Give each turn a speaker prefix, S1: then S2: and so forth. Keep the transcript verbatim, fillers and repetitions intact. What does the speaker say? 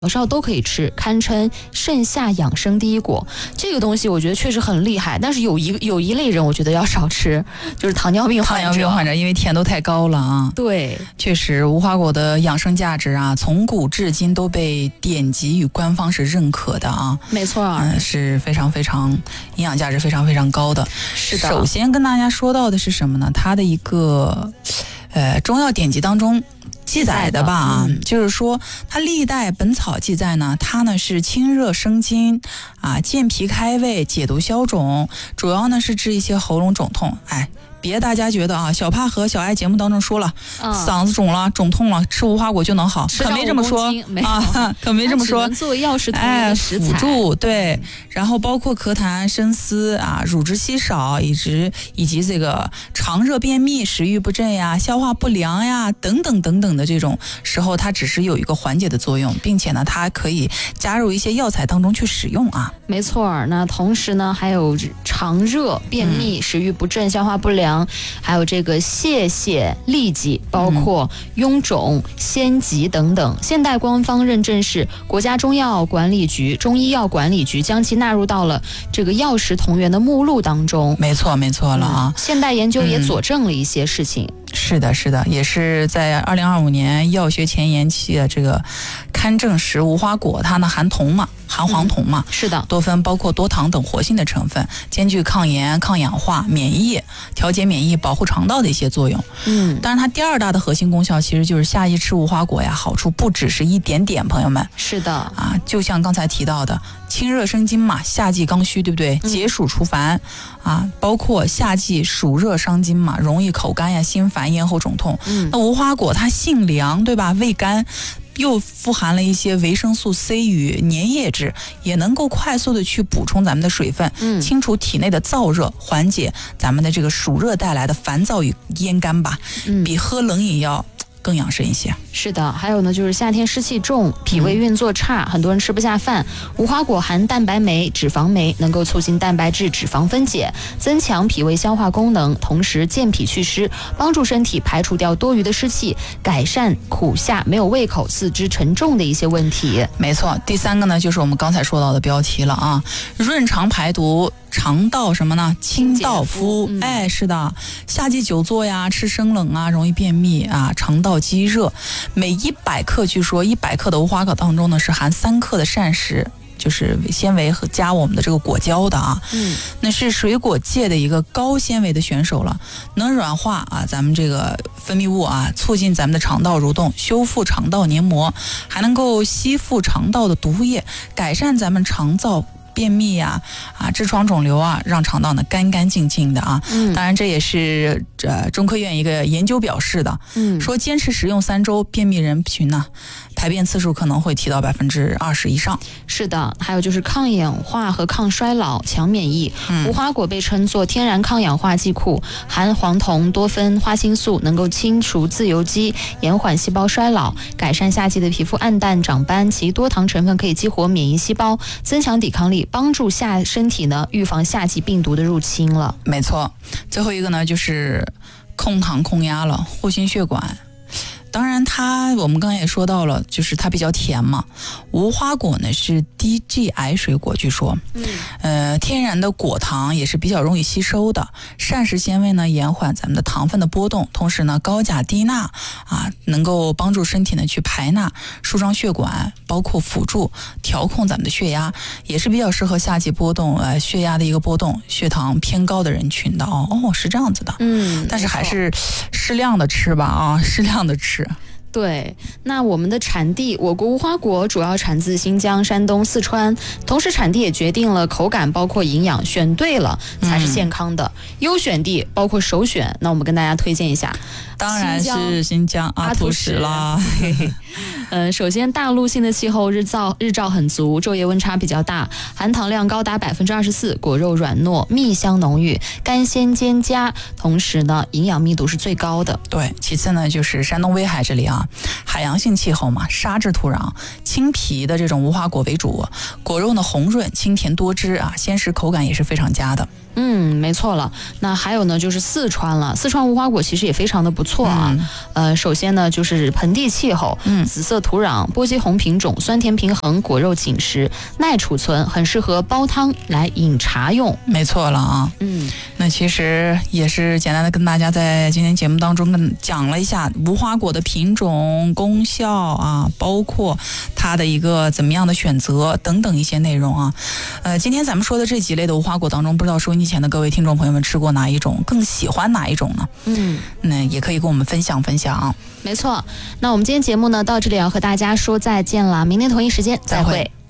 S1: 老少都可以吃，堪称肾下养生第一果。这个东西我觉得确实很厉害，但是有一有一类人我觉得要少吃，就是糖尿病患者。
S2: 糖尿病患者因为甜度太高了啊。
S1: 对，
S2: 确实无花果的养生价值啊，从古至今都被典籍与官方是认可的啊。
S1: 没错，
S2: 嗯，是非常非常营养价值非常非常高的。
S1: 是的。
S2: 首先跟大家说到的是什么呢？它的一个呃中药典籍当中记载的吧啊、嗯，就是说它历代本草记载呢，它呢是清热生津啊，健脾开胃，解毒消肿，主要呢是治一些喉咙肿痛。哎，别大家觉得啊，小帕和小爱节目当中说了，嗯、嗓子肿了、肿痛了，吃无花果就能好，可没这么说啊，可没这么说。
S1: 作为药食同源的食材，
S2: 哎，辅助对。然后包括咳痰、生丝啊、乳汁稀少，以及以及这个肠热便秘、食欲不振呀、消化不良呀等等等等的这种时候，它只是有一个缓解的作用，并且呢，它可以加入一些药材当中去使用啊。
S1: 没错，那同时呢，还有肠热、便秘、嗯、食欲不振、消化不良，还有这个泄泻、痢疾，包括臃肿、痫疾等等。现代官方认证是国家中药管理局、中医药管理局将其纳入到了这个药食同源的目录当中。
S2: 没错，没错了啊、嗯！
S1: 现代研究也佐证了一些事情。嗯、
S2: 是的，是的，也是在二零二五年药学前沿期的这个勘证实无花果，它呢含铜嘛。含黄酮嘛、
S1: 嗯，是的，
S2: 多酚包括多糖等活性的成分，兼具抗炎、抗氧化、免疫、调节免疫、保护肠道的一些作用。嗯，当然它第二大的核心功效其实就是夏季吃无花果呀，好处不只是一点点，朋友们。
S1: 是的
S2: 啊，就像刚才提到的，清热生津嘛，夏季刚需，对不对？解暑除烦、嗯、啊，包括夏季暑热伤津嘛，容易口干呀、心烦、咽喉肿痛。嗯，那无花果它性凉，对吧？味甘。又富含了一些维生素 C 与粘液质，也能够快速的去补充咱们的水分，嗯，清除体内的燥热，缓解咱们的这个暑热带来的烦躁与咽干吧，嗯，比喝冷饮要更养生一些。
S1: 是的，还有呢，就是夏天湿气重，脾胃运作差、嗯，很多人吃不下饭。无花果含蛋白酶、脂肪酶，能够促进蛋白质、脂肪分解，增强脾胃消化功能，同时健脾祛湿，帮助身体排除掉多余的湿气，改善苦夏、没有胃口、四肢沉重的一些问题。
S2: 没错，第三个呢，就是我们刚才说到的标题了啊，润肠排毒。肠道什么呢？清道夫、嗯、哎，是的，夏季久坐呀，吃生冷啊，容易便秘啊，肠道积热。每一百克，据说一百克的无花果当中呢，是含三克的膳食，就是纤维和加我们的这个果胶的啊，嗯，那是水果界的一个高纤维的选手了，能软化啊咱们这个分泌物啊，促进咱们的肠道蠕动，修复肠道黏膜，还能够吸附肠道的毒液，改善咱们肠燥。便秘呀、啊，啊，痔疮肿瘤啊，让肠道呢干干净净的啊。嗯，当然这也是呃中科院一个研究表示的。嗯，说坚持食用三周，便秘人群呢，排便次数可能会提到百分之二十以上。
S1: 是的，还有就是抗氧化和抗衰老、强免疫。嗯，无花果被称作天然抗氧化剂库，含黄酮、多酚、花青素，能够清除自由基，延缓细胞衰老，改善夏季的皮肤暗淡、长斑。其多糖成分可以激活免疫细胞，增强抵抗力。帮助夏身体呢预防夏季病毒的入侵了。
S2: 没错，最后一个呢就是控糖控压了，护心血管。当然它我们刚才也说到了，就是它比较甜嘛。无花果呢是低 G I 水果，据说嗯呃天然的果糖也是比较容易吸收的，膳食纤维呢延缓咱们的糖分的波动，同时呢高钾低钠啊，能够帮助身体呢去排钠，舒张血管，包括辅助调控咱们的血压，也是比较适合夏季波动呃血压的一个波动，血糖偏高的人群的哦哦是这样子的。嗯，但是还是适量的吃吧啊，适量的吃。
S1: 对，那我们的产地，我国无花果主要产自新疆、山东、四川，同时产地也决定了口感，包括营养，选对了才是健康的。嗯、优选地包括首选，那我们跟大家推荐一下，
S2: 当然是新疆阿图什啦。
S1: 嗯，首先大陆性的气候日照日照很足，昼夜温差比较大，含糖量高达百分之二十四，果肉软糯，蜜香浓郁，干鲜兼佳，同时呢，营养密度是最高的。
S2: 对，其次呢就是山东威海这里啊，海洋性气候嘛，沙质土壤，青皮的这种无花果为主，果肉呢红润，清甜多汁啊，鲜食口感也是非常佳的。
S1: 嗯，没错了。那还有呢，就是四川了。四川无花果其实也非常的不错啊。嗯、呃，首先呢，就是盆地气候，嗯、
S2: 嗯，
S1: 紫色土壤、波基红品种，酸甜平衡，果肉紧实，耐储存，很适合煲汤来饮茶用。
S2: 没错了啊。
S1: 嗯，
S2: 那其实也是简单的跟大家在今天节目当中跟讲了一下无花果的品种、功效啊，包括它的一个怎么样的选择等等一些内容啊。呃，今天咱们说的这几类的无花果当中，不知道收音机前的各位听众朋友们吃过哪一种，更喜欢哪一种呢？
S1: 嗯，
S2: 那也可以跟我们分享分享。
S1: 没错。那我们今天节目呢到这里要和大家说再见了，明天同一时间再会。